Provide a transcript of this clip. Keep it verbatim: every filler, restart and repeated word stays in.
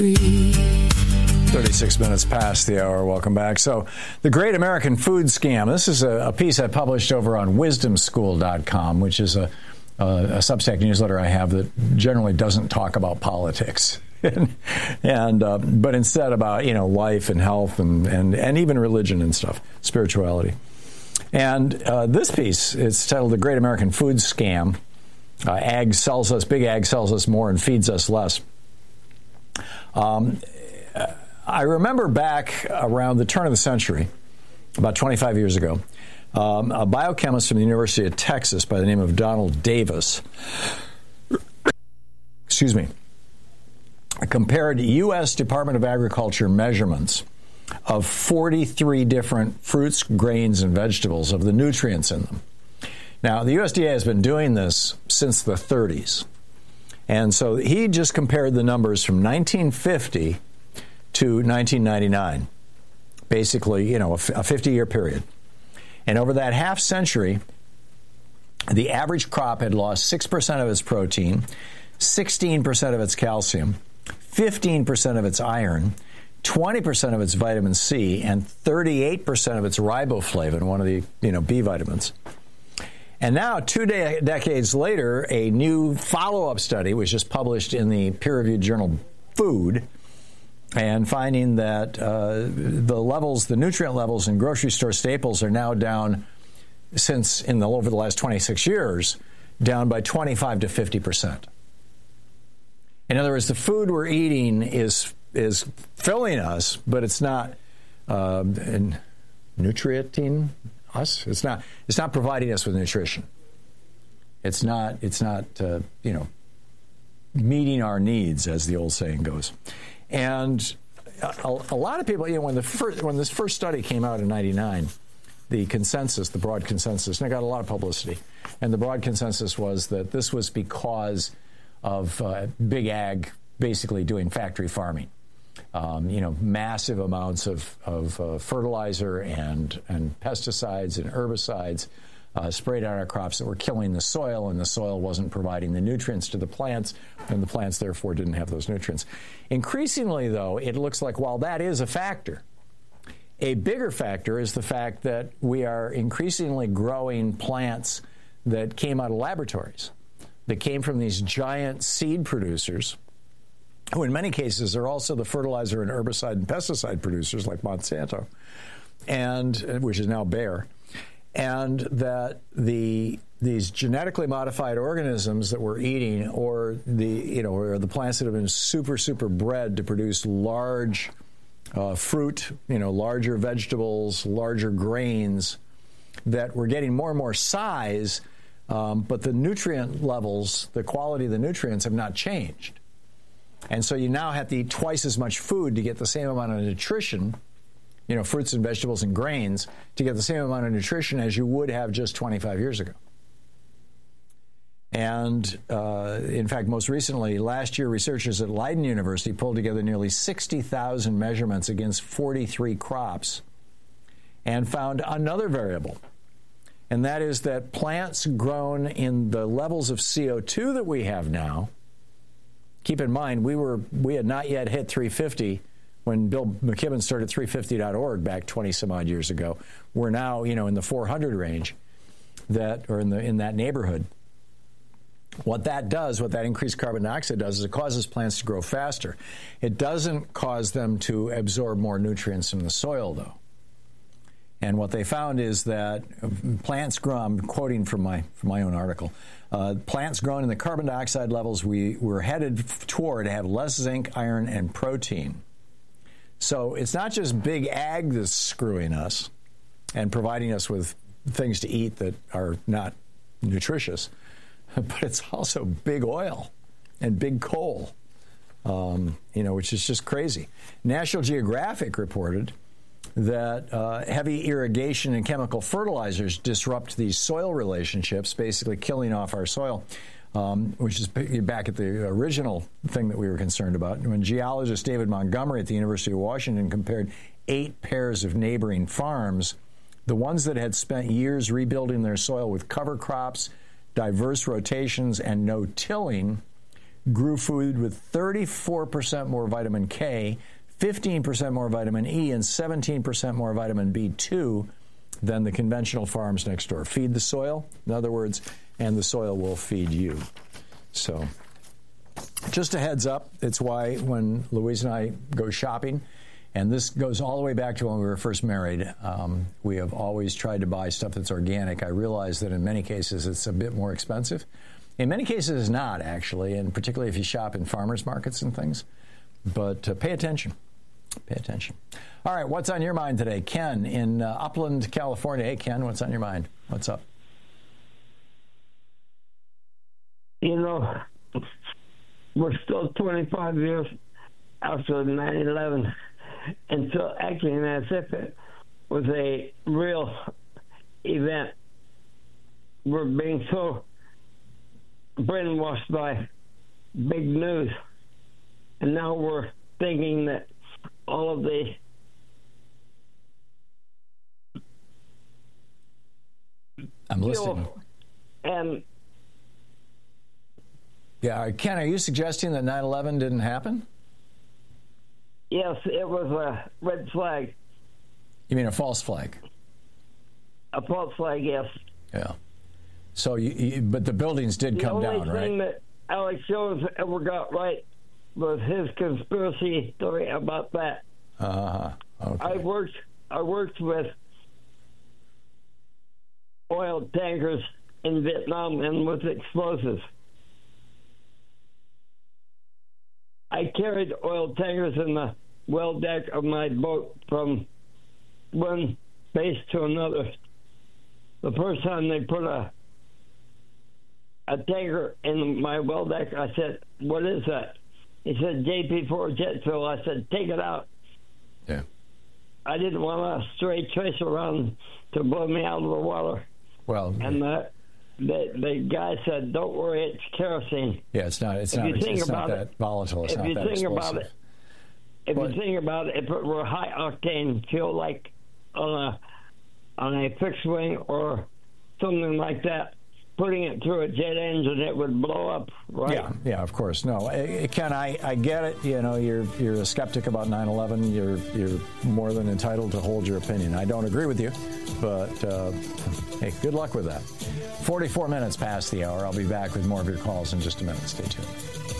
thirty-six minutes past the hour. Welcome back. So, the Great American Food Scam. This is a, a piece I published over on wisdom school dot com, which is a, a, a Substack newsletter I have that generally doesn't talk about politics. and, and uh, but instead about, you know, life and health and, and, and even religion and stuff, spirituality. And uh, this piece is titled The Great American Food Scam. Uh, ag sells us, big ag sells us more and feeds us less. Um, I remember back around the turn of the century, about twenty-five years ago, um, a biochemist from the University of Texas by the name of Donald Davis, excuse me, compared U S Department of Agriculture measurements of forty-three different fruits, grains, and vegetables of the nutrients in them. Now, the U S D A has been doing this since the thirties. And so he just compared the numbers from nineteen fifty to nineteen ninety-nine, basically, you know, a fifty-year period. And over that half century, the average crop had lost six percent of its protein, sixteen percent of its calcium, fifteen percent of its iron, twenty percent of its vitamin C, and thirty-eight percent of its riboflavin, one of the, you know, B vitamins. And now, two de- decades later, a new follow-up study was just published in the peer-reviewed journal Food, and finding that uh, the levels, the nutrient levels in grocery store staples are now down, since in the over the last twenty-six years, down by twenty-five to fifty percent. In other words, the food we're eating is is filling us, but it's not uh, nutrienting us. It's not. It's not providing us with nutrition. It's not. It's not. Uh, you know, meeting our needs, as the old saying goes. And a, a lot of people, you know, when the first, when this first study came out in ninety-nine, the consensus, the broad consensus, and it got a lot of publicity, and the broad consensus was that this was because of uh, big ag basically doing factory farming. Um, you know, massive amounts of, of uh, fertilizer and, and pesticides and herbicides uh, sprayed on our crops that were killing the soil, and the soil wasn't providing the nutrients to the plants, and the plants, therefore, didn't have those nutrients. Increasingly, though, it looks like while that is a factor, a bigger factor is the fact that we are increasingly growing plants that came out of laboratories, that came from these giant seed producers, who in many cases are also the fertilizer and herbicide and pesticide producers like Monsanto, and which is now Bayer, and that the these genetically modified organisms that we're eating, or the you know, or the plants that have been super super bred to produce large uh, fruit, you know, larger vegetables, larger grains, that we're getting more and more size, um, but the nutrient levels, the quality of the nutrients have not changed. And so you now have to eat twice as much food to get the same amount of nutrition, you know, fruits and vegetables and grains, to get the same amount of nutrition as you would have just twenty-five years ago. And uh, in fact, most recently, last year, researchers at Leiden University pulled together nearly sixty thousand measurements against forty-three crops and found another variable. And that is that plants grown in the levels of C O two that we have now. Keep in mind, we were we had not yet hit three fifty when Bill McKibben started three fifty dot org back twenty some odd years ago. We're now, you know, in the four hundred range, that or in the in that neighborhood. What that does, what that increased carbon dioxide does, is it causes plants to grow faster. It doesn't cause them to absorb more nutrients from the soil, though. And what they found is that plants grow, I'm quoting from my from my own article, uh, plants grown in the carbon dioxide levels we were headed toward have less zinc, iron, and protein. So it's not just big ag that's screwing us and providing us with things to eat that are not nutritious, but it's also big oil and big coal, um, you know, which is just crazy. National Geographic reported that uh, heavy irrigation and chemical fertilizers disrupt these soil relationships, basically killing off our soil, um, which is back at the original thing that we were concerned about. When geologist David Montgomery at the University of Washington compared eight pairs of neighboring farms, the ones that had spent years rebuilding their soil with cover crops, diverse rotations, and no tilling, grew food with thirty-four percent more vitamin K, fifteen percent more vitamin E, and seventeen percent more vitamin B two than the conventional farms next door. Feed the soil, in other words, and the soil will feed you. So, just a heads up, it's why when Louise and I go shopping, and this goes all the way back to when we were first married, um, we have always tried to buy stuff that's organic. I realize that in many cases it's a bit more expensive. In many cases it's not, actually, and particularly if you shop in farmers markets and things. But uh, pay attention. Pay attention. All right, what's on your mind today? Ken in uh, Upland, California. Hey, Ken, what's on your mind? What's up? You know, we're still twenty-five years after nine eleven, and so acting as if it was a real event. We're being so brainwashed by big news, and now we're thinking that all of the I'm listening. And yeah, Ken, are you suggesting that nine eleven didn't happen? yes, it was a red flag, You mean a false flag? a false flag. Yes. Yeah. So, you, you, but the buildings did The come only down, thing right? that Alex Jones ever got right was his conspiracy theory about that. Uh-huh. Okay. I worked. I worked with oil tankers in Vietnam and with explosives. I carried oil tankers in the well deck of my boat from one base to another. The first time they put a a tanker in my well deck, I said, "What is that?" He said, J P four jet fuel. I said, "Take it out." Yeah. I didn't want a stray tracer around to blow me out of the water. Well, And the the, the guy said, "Don't worry, it's kerosene." yeah, it's not. It's if not. you think It's not about that it- volatile. It's if not you that think explosive. about it, if But- you think about it, if it were high octane fuel, like on a on a fixed wing or something like that, putting it through a jet engine, it would blow up, right? Yeah, yeah, of course. No, I- Ken, I, I get it. You know, you're you're a skeptic about nine eleven. You're you're more than entitled to hold your opinion. I don't agree with you, but uh, hey, good luck with that. forty-four minutes past the hour. I'll be back with more of your calls in just a minute. Stay tuned.